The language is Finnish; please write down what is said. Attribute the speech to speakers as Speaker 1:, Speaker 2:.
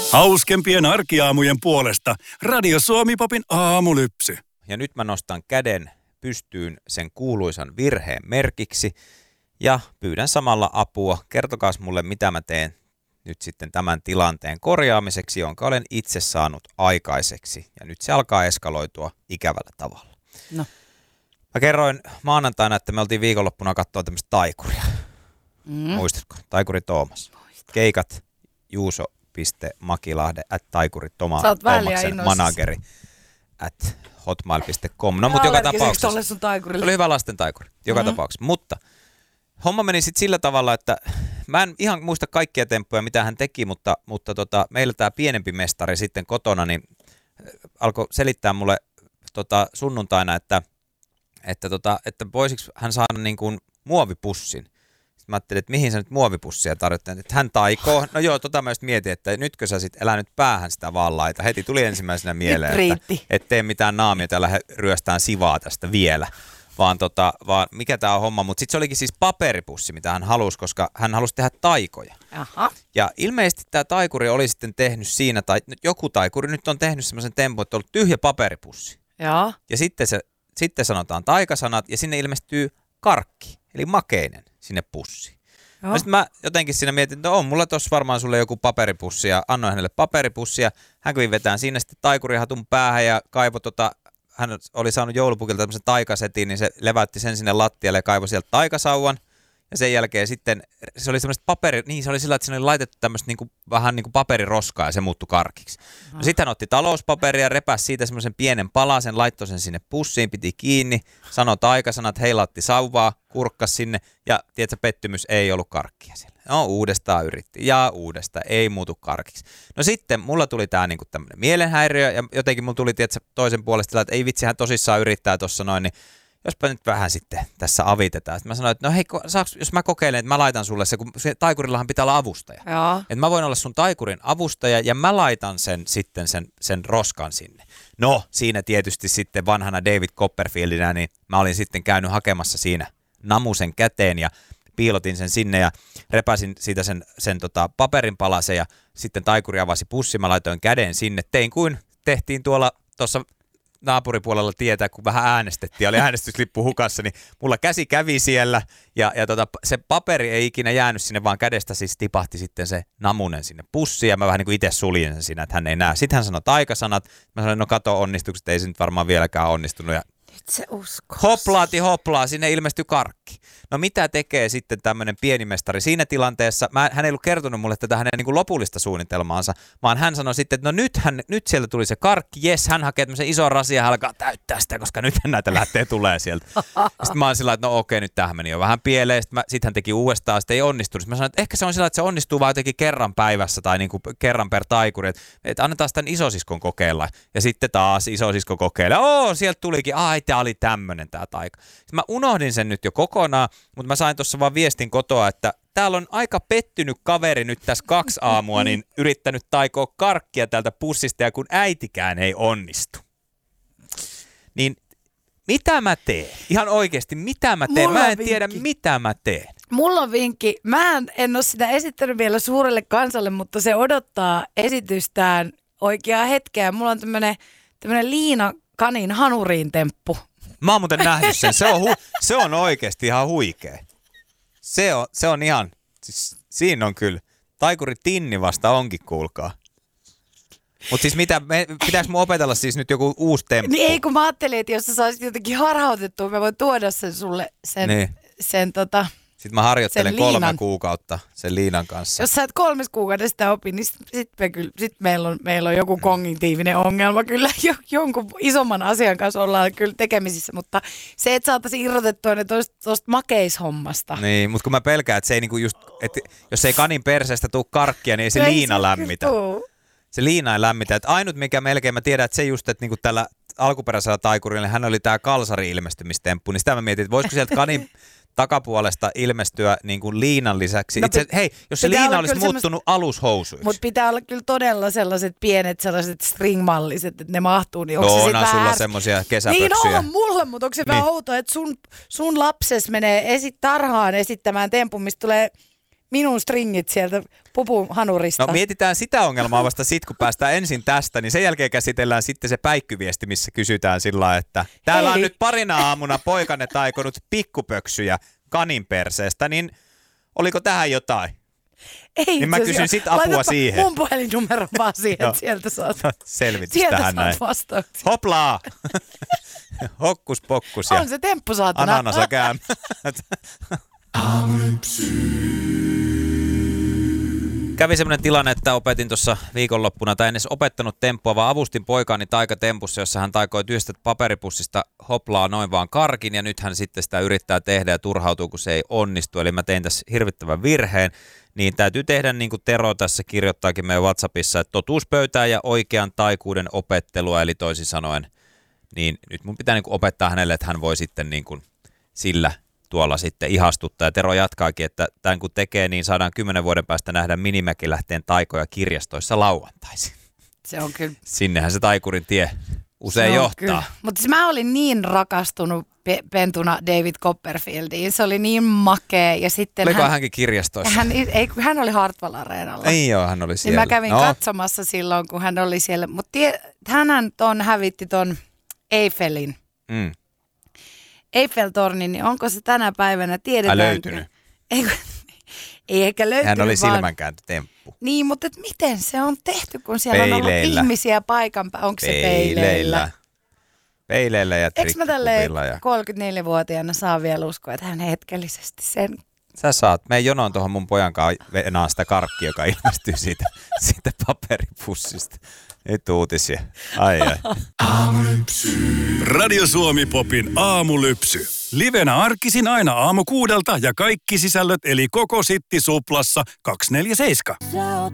Speaker 1: Hauskempien arkiaamujen puolesta Radio Suomi-popin aamulypsy.
Speaker 2: Ja nyt mä nostan käden pystyyn sen kuuluisan virheen merkiksi ja pyydän samalla apua. Kertokaas mulle, mitä mä teen nyt sitten tämän tilanteen korjaamiseksi, jonka olen itse saanut aikaiseksi. Ja nyt se alkaa eskaloitua ikävällä tavalla.
Speaker 3: No.
Speaker 2: Mä kerroin maanantaina, että me oltiin viikonloppuna katsoa tämmöistä taikuria. Muistatko? Taikuri Toomas. Keikat Juuso.Makilahde @taikuri-Tomaksen manageri @hotmail.com. No, mutta joka tapauksessa. Se oli hyvä lasten taikuri, joka tapauksessa. Mutta homma meni sitten sillä tavalla, että mä en ihan muista kaikkia temppuja, mitä hän teki, mutta meillä tämä pienempi mestari sitten kotona niin alkoi selittää mulle sunnuntaina, että voisiko hän saada niin kuin muovipussin. Mä ajattelin, että mihin sä nyt muovipussia tarvitset, että hän taikoo. No joo, mä just mietin, että nytkö sä sit elää nyt päähän sitä vaan laita. Heti tuli ensimmäisenä mieleen, että et tee mitään naamiota ja lähde ryöstään sivaa tästä vielä. Vaan mikä tää on homma. Mutta sit se olikin siis paperipussi, mitä hän halusi, koska hän halusi tehdä taikoja.
Speaker 3: Aha.
Speaker 2: Ja ilmeisesti tämä taikuri oli sitten tehnyt siinä, tai joku taikuri nyt on tehnyt semmoisen tempun, että on ollut tyhjä paperipussi.
Speaker 3: Joo.
Speaker 2: Ja sitten sanotaan taikasanat ja sinne ilmestyy karkki, eli makeinen sinne pussiin. No sitten mä jotenkin siinä mietin, että on mulla tossa varmaan sulle joku paperipussi ja annoin hänelle paperipussia. Hän kävi vetään siinä sitten taikurihatun päähän ja kaivoi hän oli saanut joulupukilta tämmöisen taikasetin, niin se leväytti sen sinne lattialle ja kaivoi sieltä taikasauvan. Ja sen jälkeen sitten, se oli semmoista se oli sillä, että siinä oli laitettu tämmöistä vähän niin kuin paperiroskaa ja se muuttui karkiksi. No sitten hän otti talouspaperia, repäsi siitä semmoisen pienen palasen, laittoi sen sinne pussiin, piti kiinni, sanoi taikasanat, heilautti sauvaa, kurkkasi sinne ja tiedätkö, pettymys, ei ollut karkkia siellä. No uudestaan yritti ja uudestaan, ei muutu karkiksi. No sitten mulla tuli tää niinku tämmöinen mielenhäiriö ja jotenkin mulla tuli tiedätkö, toisen puolesta, että ei vitsi, hän tosissaan yrittää tuossa noin, niin jospa nyt vähän sitten tässä avitetaan. Sitten mä sanoin, että no hei, jos mä kokeilen, että mä laitan sulle se, kun taikurillahan pitää olla avustaja.
Speaker 3: Joo.
Speaker 2: Että mä voin olla sun taikurin avustaja ja mä laitan sen roskan sinne. No, siinä tietysti sitten vanhana David Copperfieldinä, niin mä olin sitten käynyt hakemassa siinä namusen käteen ja piilotin sen sinne ja repäsin siitä sen paperin palasen ja sitten taikuri avasi pussi, mä laitoin käden sinne. Tein kuin tehtiin tuossa naapuripuolella tietää, kun vähän äänestettiin, oli äänestyslippu hukassa, niin mulla käsi kävi siellä ja se paperi ei ikinä jäänyt sinne, vaan kädestä siis tipahti sitten se namunen sinne pussiin ja mä vähän niin kuin itse suljin sen siinä, että hän ei näe. Sitten hän sanoi taikasanat, mä sanoin, no kato onnistukset, ei se nyt varmaan vieläkään onnistunut ja
Speaker 3: se usko.
Speaker 2: Hoplaa, sinne ilmestyi karkki. No mitä tekee sitten tämmöinen pienimestari siinä tilanteessa? Hän ei ollut kertonut mulle tätä hänen niin kuin lopullista suunnitelmaansa, vaan hän sanoi sitten, että no nyt sieltä tuli se karkki, jes, hän hakee tämmöisen ison rasin ja hän alkaa täyttää sitä, koska nyt näitä lähtee tulee sieltä. Sitten mä oon sillä että no okei, nyt tähän meni jo vähän pieleen. Sitten hän teki uudestaan, sitten ei onnistunut. Sitten mä sanoin, että ehkä se on sillä että se onnistuu vaan jotenkin kerran päivässä tai niin kuin kerran per taikuri, että annetaan tämän isosiskon kokeilla. Ja sitten taas isosisko kokeilla. Sieltä tulikin, tää oli tämmönen tää taika. Sitten mä unohdin sen nyt jo kokonaan, mutta mä sain tuossa vaan viestin kotoa, että täällä on aika pettynyt kaveri nyt tässä 2 aamua, niin yrittänyt taikoa karkkia täältä pussista ja kun äitikään ei onnistu. Niin mitä mä teen? Ihan oikeasti, mitä mä teen? Mä en tiedä, mitä mä teen.
Speaker 3: Mulla on vinkki. Mä en ole sitä esittänyt vielä suurelle kansalle, mutta se odottaa esitystään oikeaa hetkeä. Mulla on tämmönen Liina Kanin hanuriin temppu.
Speaker 2: Mä oon muuten nähnyt sen. Se on oikeasti ihan huikea. Se on ihan, siis siinä on kyllä. Taikuri Tinni vasta onkin, kuulkaa. Mutta siis pitäis mun opetella siis nyt joku uusi temppu?
Speaker 3: Niin ei, kun mä ajattelin, että jos sä saisit jotenkin harhautettua, mä voin tuoda sen sulle,
Speaker 2: Sitten mä harjoittelen 3 kuukautta sen Liinan kanssa.
Speaker 3: Jos sä et 3 kuukaudesta sitä opi, niin sit meillä on joku kognitiivinen ongelma. Kyllä jonkun isomman asian kanssa ollaan kyllä tekemisissä, mutta se, että saataisiin irrotettua ne tuosta makeishommasta.
Speaker 2: Niin, mutta kun mä pelkään, että se ei niinku just, että jos ei kanin perseestä tule karkkia, niin ei se Liina lämmitä. Se Liina ei lämmitä. Että ainut mikä melkein mä tiedän, että se just, että niinku tällä alkuperäisellä taikurilla, hän oli tää kalsari-ilmestymistemppu, niin sitä mä mietin, että voisiko sieltä kanin takapuolesta ilmestyä niin kuin Liinan lisäksi. Jos se Liina olisi muuttunut alushousuiksi.
Speaker 3: Mutta pitää olla kyllä todella sellaiset pienet sellaiset stringmalliset, että ne mahtuu. Niin onko
Speaker 2: onhan sulla semmoisia kesäpöksyjä.
Speaker 3: Niin on mulla, mutta onko se vähän outoa, että sun lapses menee tarhaan esittämään tempun, mistä tulee minun stringit sieltä pupun hanurista.
Speaker 2: No mietitään sitä ongelmaa vasta sit, kun päästään ensin tästä, niin sen jälkeen käsitellään sitten se päikkyviesti, missä kysytään sillä lailla, että täällä on nyt parina aamuna poikanne taikonut pikkupöksyjä kaninperseestä, niin oliko tähän jotain?
Speaker 3: Ei,
Speaker 2: niin mä kysyn sit apua siihen.
Speaker 3: Mun puhelinnumero vaan siihen, että sieltä saat.
Speaker 2: Selvitys tähän näin.
Speaker 3: Vastauksia.
Speaker 2: Hoplaa! Hokkus pokkus ja
Speaker 3: on se temppu saatana.
Speaker 2: ananasa käymä. Kävi semmoinen tilanne, että opetin tuossa viikonloppuna, tai en edes opettanut temppua, vaan avustin poikaani taikatempussa, jossa hän taikoi tyystet paperipussista hoplaa noin vaan karkin, ja nyt hän sitten sitä yrittää tehdä ja turhautuu, kun se ei onnistu. Eli mä tein tässä hirvittävän virheen, niin täytyy tehdä niin kuin Tero tässä kirjoittaakin meidän WhatsAppissa, että totuuspöytää ja oikean taikuuden opettelua, eli toisin sanoen, niin nyt mun pitää niin kuin opettaa hänelle, että hän voi sitten niin kuin sillä tuolla sitten ihastuttaa. Ja Tero jatkaakin, että tämän kun tekee, niin saadaan 10 vuoden päästä nähdä Minimäkilähteen taikoja kirjastoissa lauantaisin.
Speaker 3: Se on kyllä.
Speaker 2: Sinnehän se taikurin tie usein johtaa.
Speaker 3: Mutta mä olin niin rakastunut pentuna David Copperfieldiin. Se oli niin makea. Ja sitten
Speaker 2: oliko hänkin kirjastoissa?
Speaker 3: Hän oli Hartwall Areenalla.
Speaker 2: Ei joo, hän oli siellä.
Speaker 3: Niin mä kävin katsomassa silloin, kun hän oli siellä. Mutta hänhän hävitti ton Eiffelin. Eiffel-torni, niin onko se tänä päivänä tiedetään?
Speaker 2: Löytynyt.
Speaker 3: Ei ehkä löytynyt.
Speaker 2: Hän oli silmänkääntötemppu.
Speaker 3: Niin, mutta miten se on tehty, kun siellä on ollut ihmisiä paikan päällä? Onko se peileillä?
Speaker 2: Peileillä ja trikkikupilla.
Speaker 3: Eikö mä 34-vuotiaana saa vielä uskoa, että hän hetkellisesti sen...
Speaker 2: Sä saat. Mene jonoon tuohon mun pojan kanssa venaa sitä karkkia, joka ilmestyy siitä paperipussista. Nyt uutisia. Ai.
Speaker 1: Radio Suomi Popin aamulypsy. Livenä arkisin aina aamu 6 ja kaikki sisällöt eli koko Sitti Suplassa 247.